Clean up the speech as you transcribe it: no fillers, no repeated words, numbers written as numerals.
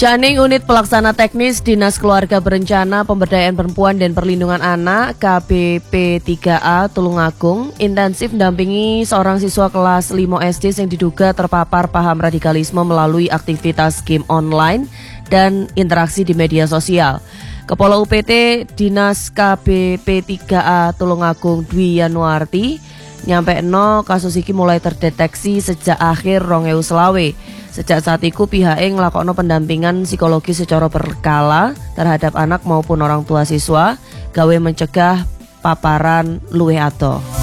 Jane Unit Pelaksana Teknis Dinas Keluarga Berencana Pemberdayaan Perempuan dan Perlindungan Anak KBP3A Tulungagung intensif mendampingi seorang siswa kelas 5 SD yang diduga terpapar paham radikalisme melalui aktivitas game online dan interaksi di media sosial. Kepala UPT Dinas KBP3A Tulungagung Dwi Yanuarti nyampekno kasus iki mulai terdeteksi sejak akhir 2020. Sejak saat itu pihaknya ngelakokno pendampingan psikologi secara berkala terhadap anak maupun orang tua siswa gawe mencegah paparan luwih adoh.